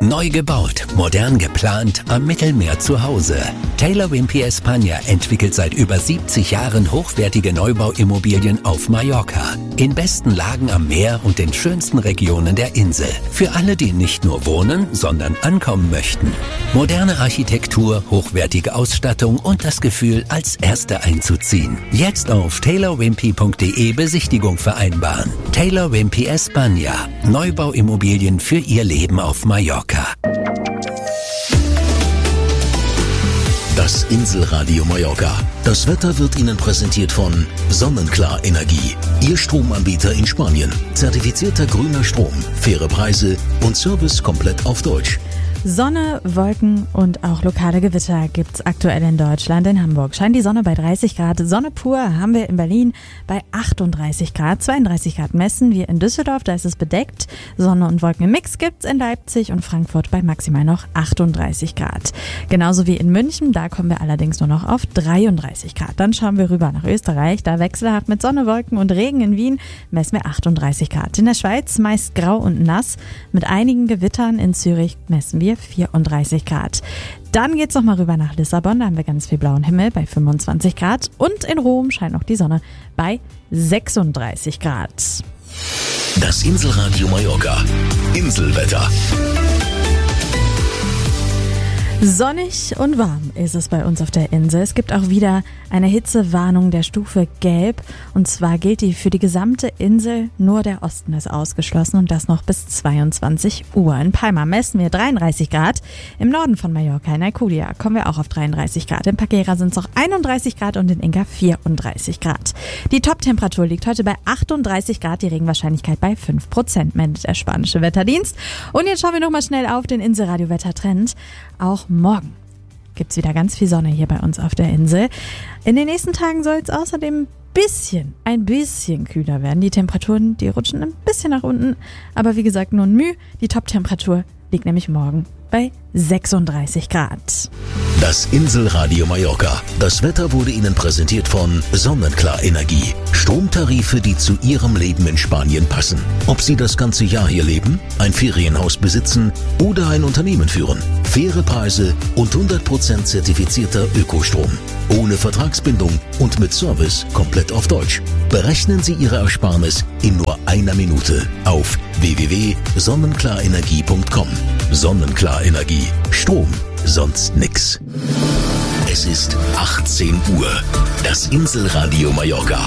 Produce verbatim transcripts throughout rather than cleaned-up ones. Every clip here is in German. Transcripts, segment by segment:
Neu gebaut, modern geplant, am Mittelmeer zu Hause. Taylor Wimpey España entwickelt seit über siebzig Jahren hochwertige Neubauimmobilien auf Mallorca. In besten Lagen am Meer und den schönsten Regionen der Insel. Für alle, die nicht nur wohnen, sondern ankommen möchten. Moderne Architektur, hochwertige Ausstattung und das Gefühl, als Erste einzuziehen. Jetzt auf taylor wimpey punkt de Besichtigung vereinbaren. Taylor Wimpey España. Neubauimmobilien für Ihr Leben auf Mallorca. Das Inselradio Mallorca. Das Wetter wird Ihnen präsentiert von Sonnenklar Energie. Ihr Stromanbieter in Spanien. Zertifizierter grüner Strom, faire Preise und Service komplett auf Deutsch. Sonne, Wolken und auch lokale Gewitter gibt's aktuell in Deutschland. In Hamburg scheint die Sonne bei dreißig Grad. Sonne pur haben wir in Berlin bei achtunddreißig Grad. zweiunddreißig Grad messen wir in Düsseldorf, da ist es bedeckt. Sonne und Wolken im Mix gibt's in Leipzig und Frankfurt bei maximal noch achtunddreißig Grad. Genauso wie in München, da kommen wir allerdings nur noch auf dreiunddreißig Grad. Dann schauen wir rüber nach Österreich, da wechselhaft mit Sonne, Wolken und Regen. In Wien messen wir achtunddreißig Grad. In der Schweiz meist grau und nass mit einigen Gewittern. In Zürich messen wir vierunddreißig Grad. Dann geht's noch mal rüber nach Lissabon, da haben wir ganz viel blauen Himmel bei fünfundzwanzig Grad und in Rom scheint noch die Sonne bei sechsunddreißig Grad. Das Inselradio Mallorca. Inselwetter. Sonnig und warm ist es bei uns auf der Insel. Es gibt auch wieder eine Hitzewarnung der Stufe Gelb. Und zwar gilt die für die gesamte Insel. Nur der Osten ist ausgeschlossen und das noch bis zweiundzwanzig Uhr. In Palma messen wir dreiunddreißig Grad. Im Norden von Mallorca, in Alcudia, kommen wir auch auf dreiunddreißig Grad. In Paquera sind es noch einunddreißig Grad und in Inga vierunddreißig Grad. Die Top-Temperatur liegt heute bei achtunddreißig Grad. Die Regenwahrscheinlichkeit bei fünf Prozent, meldet der spanische Wetterdienst. Und jetzt schauen wir nochmal schnell auf den Inselradio-Wettertrend. Auch morgen gibt's wieder ganz viel Sonne hier bei uns auf der Insel. In den nächsten Tagen soll es außerdem ein bisschen, ein bisschen kühler werden. Die Temperaturen, die rutschen ein bisschen nach unten. Aber wie gesagt, nur ein Mühe. Die Top-Temperatur liegt nämlich morgen bei sechsunddreißig Grad. Das Inselradio Mallorca. Das Wetter wurde Ihnen präsentiert von Sonnenklar Energie. Stromtarife, die zu Ihrem Leben in Spanien passen. Ob Sie das ganze Jahr hier leben, ein Ferienhaus besitzen oder ein Unternehmen führen. Faire Preise und hundert Prozent zertifizierter Ökostrom. Ohne Vertragsbindung und mit Service komplett auf Deutsch. Berechnen Sie Ihre Ersparnis in nur einer Minute auf w w w punkt sonnenklarenergie punkt com. Sonnenklar Energie. Strom, sonst nix. Es ist achtzehn Uhr. Das Inselradio Mallorca.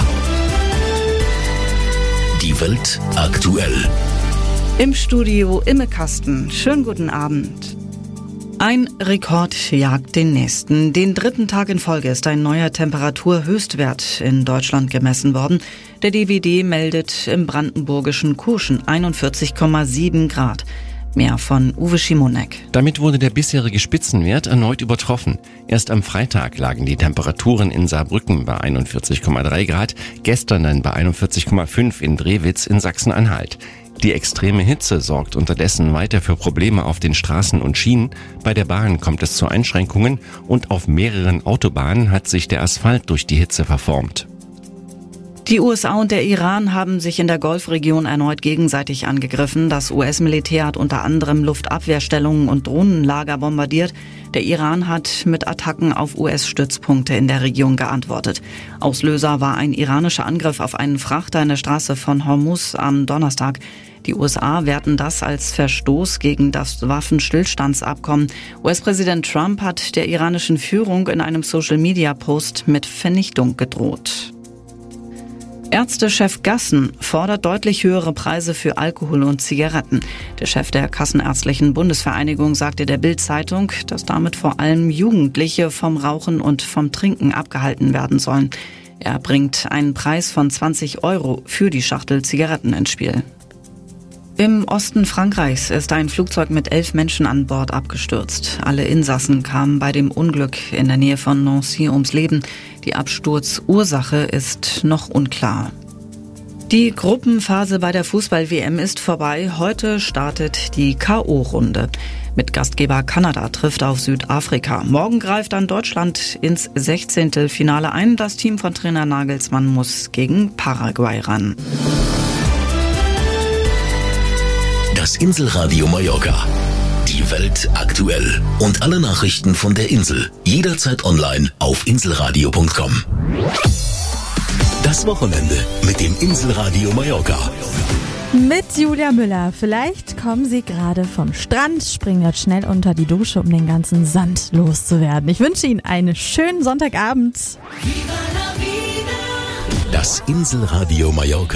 Die Welt aktuell. Im Studio Imme Kasten. Schönen guten Abend. Ein Rekord jagt den nächsten. Den dritten Tag in Folge ist ein neuer Temperaturhöchstwert in Deutschland gemessen worden. Der D W D meldet im brandenburgischen Kurschen einundvierzig Komma sieben Grad. Mehr von Uwe Schimonek. Damit wurde der bisherige Spitzenwert erneut übertroffen. Erst am Freitag lagen die Temperaturen in Saarbrücken bei einundvierzig Komma drei Grad, gestern dann bei einundvierzig Komma fünf in Drewitz in Sachsen-Anhalt. Die extreme Hitze sorgt unterdessen weiter für Probleme auf den Straßen und Schienen. Bei der Bahn kommt es zu Einschränkungen und auf mehreren Autobahnen hat sich der Asphalt durch die Hitze verformt. Die U S A und der Iran haben sich in der Golfregion erneut gegenseitig angegriffen. Das U S-Militär hat unter anderem Luftabwehrstellungen und Drohnenlager bombardiert. Der Iran hat mit Attacken auf U S-Stützpunkte in der Region geantwortet. Auslöser war ein iranischer Angriff auf einen Frachter in der Straße von Hormuz am Donnerstag. Die U S A werten das als Verstoß gegen das Waffenstillstandsabkommen. U S-Präsident Trump hat der iranischen Führung in einem Social-Media-Post mit Vernichtung gedroht. Ärztechef Gassen fordert deutlich höhere Preise für Alkohol und Zigaretten. Der Chef der Kassenärztlichen Bundesvereinigung sagte der Bild-Zeitung, dass damit vor allem Jugendliche vom Rauchen und vom Trinken abgehalten werden sollen. Er bringt einen Preis von zwanzig Euro für die Schachtel Zigaretten ins Spiel. Im Osten Frankreichs ist ein Flugzeug mit elf Menschen an Bord abgestürzt. Alle Insassen kamen bei dem Unglück in der Nähe von Nancy ums Leben. Die Absturzursache ist noch unklar. Die Gruppenphase bei der Fußball-W M ist vorbei. Heute startet die K O-Runde. Mit Gastgeber Kanada trifft auf Südafrika. Morgen greift dann Deutschland ins Sechzehntelfinale ein. Das Team von Trainer Nagelsmann muss gegen Paraguay ran. Das Inselradio Mallorca. Die Welt aktuell. Und alle Nachrichten von der Insel. Jederzeit online auf inselradio punkt com. Das Wochenende mit dem Inselradio Mallorca. Mit Julia Müller. Vielleicht kommen Sie gerade vom Strand, springen jetzt schnell unter die Dusche, um den ganzen Sand loszuwerden. Ich wünsche Ihnen einen schönen Sonntagabend. Das Inselradio Mallorca